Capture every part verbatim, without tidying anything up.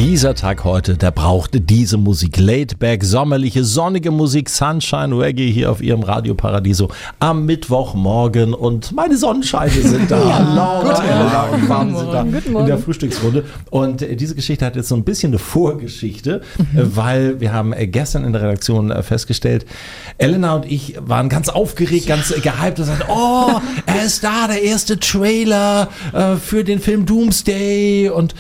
Dieser Tag heute, der brauchte diese Musik. Laidback, sommerliche, sonnige Musik, Sunshine Reggae hier auf ihrem Radio Paradiso am Mittwochmorgen. Und meine Sonnenscheine sind da. Ja. Laura, Elena und Fabi sind da Guten in der Frühstücksrunde. Und äh, diese Geschichte hat jetzt so ein bisschen eine Vorgeschichte, mhm. äh, weil wir haben äh, gestern in der Redaktion äh, festgestellt, Elena und ich waren ganz aufgeregt, ganz äh, gehypt und sagten, oh, er ist da, der erste Trailer äh, für den Film Doomsday. Und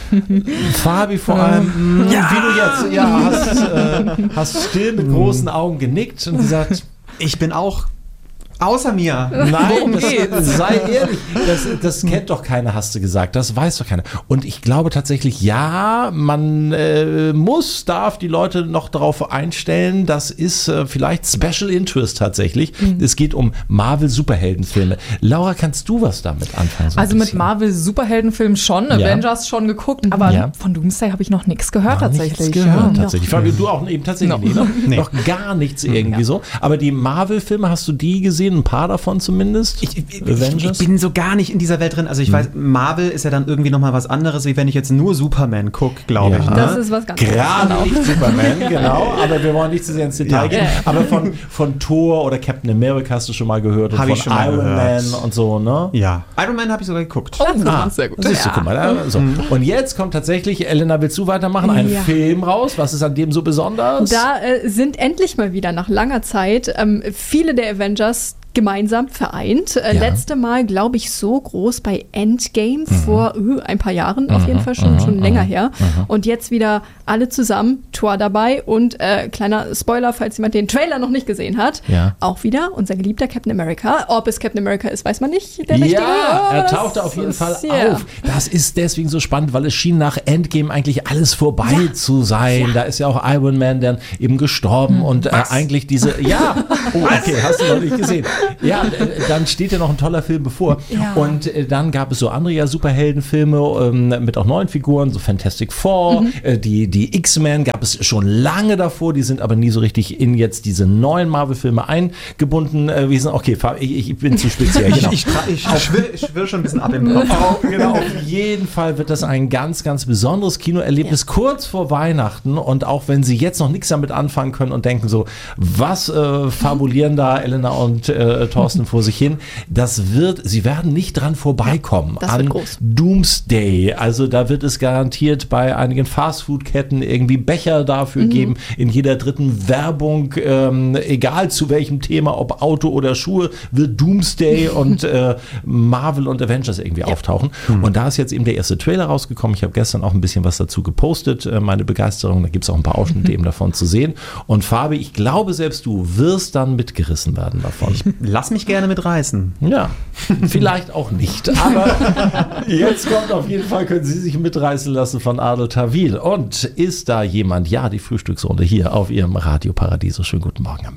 Fabi vor allem, ja. wie du jetzt ja, hast, äh, hast still mit großen Augen genickt und gesagt, ich bin auch außer mir. Nein, das, sei ehrlich, das, das kennt doch keiner, hast du gesagt, das weiß doch keiner. Und ich glaube tatsächlich, ja, man äh, muss, darf die Leute noch darauf einstellen, das ist äh, vielleicht Special Interest tatsächlich. Mhm. Es geht um Marvel-Superheldenfilme. Laura, kannst du was damit anfangen? So also mit Marvel-Superheldenfilmen schon, ja. Avengers schon geguckt, aber ja. von Doomsday habe ich noch nichts gehört noch tatsächlich. Nichts gehört, ja. tatsächlich. Fabi, du auch eben tatsächlich no. noch, nee. noch gar nichts irgendwie ja. so. Aber die Marvel-Filme, hast du die gesehen? Ein paar davon zumindest? Ich, ich, ich, ich bin so gar nicht in dieser Welt drin. Also ich hm. weiß, Marvel ist ja dann irgendwie nochmal was anderes, wie wenn ich jetzt nur Superman gucke, glaube ja. ich. Ne? Das ist was ganz anderes. Gerade nicht Superman, genau. Aber wir wollen nicht zu sehr ins Detail ja. gehen. Aber von, von Thor oder Captain America hast du schon mal gehört. Und hab von ich schon mal Iron gehört. Man und so, ne? Ja. Iron Man habe ich sogar geguckt. Oh, das ah, sehr gut. Siehst du, ja. guck mal. So. Und jetzt kommt tatsächlich, Elena, willst du weitermachen? Ein ja. Film raus. Was ist an dem so besonders? Da äh, sind endlich mal wieder nach langer Zeit ähm, viele der Avengers gemeinsam vereint. Äh, ja. Letzte Mal, glaube ich, so groß bei Endgame mhm. vor uh, ein paar Jahren, auf mhm. jeden Fall schon, mhm. schon mhm. länger her. Mhm. Und jetzt wieder alle zusammen, Thor dabei und äh, kleiner Spoiler, falls jemand den Trailer noch nicht gesehen hat, ja. auch wieder unser geliebter Captain America. Ob es Captain America ist, weiß man nicht. Der richtige. Ja, oh, er tauchte auf jeden Fall yeah. auf. Das ist deswegen so spannend, weil es schien nach Endgame eigentlich alles vorbei ja. zu sein. Ja. Da ist ja auch Iron Man dann eben gestorben hm. und äh, eigentlich diese, ja, oh, okay, hast du noch nicht gesehen. Ja, äh, dann steht ja noch ein toller Film bevor. Ja. Und äh, dann gab es so andere ja Superheldenfilme ähm, mit auch neuen Figuren, so Fantastic Four, mhm. äh, die, die X-Men gab es schon lange davor, die sind aber nie so richtig in jetzt diese neuen Marvel-Filme eingebunden. Äh, wir sind, okay, ich, ich bin zu speziell. Genau. ich, ich, ich, schwirr, ich schwirr schon ein bisschen ab im Kopf. Oh, genau, auf jeden Fall wird das ein ganz, ganz besonderes Kinoerlebnis ja. kurz vor Weihnachten. Und auch wenn Sie jetzt noch nichts damit anfangen können und denken so, was äh, fabulieren da Elena und äh, Thorsten vor sich hin, das wird, Sie werden nicht dran vorbeikommen das an wird groß. Doomsday. Also da wird es garantiert bei einigen Fastfood-Ketten irgendwie Becher dafür mhm. geben, in jeder dritten Werbung, ähm, egal zu welchem Thema, ob Auto oder Schuhe, wird Doomsday und äh, Marvel und Avengers irgendwie ja. auftauchen. Mhm. Und da ist jetzt eben der erste Trailer rausgekommen. Ich habe gestern auch ein bisschen was dazu gepostet, äh, meine Begeisterung. Da gibt es auch ein paar Ausschnitte mhm. eben davon zu sehen. Und Fabi, ich glaube, selbst du wirst dann mitgerissen werden davon. Ich lass mich gerne mitreißen. Ja, vielleicht auch nicht. Aber jetzt kommt auf jeden Fall, können Sie sich mitreißen lassen von Adel Tawil. Und ist da jemand? Ja, die Frühstücksrunde hier auf Ihrem Radio Paradiso. Schönen guten Morgen.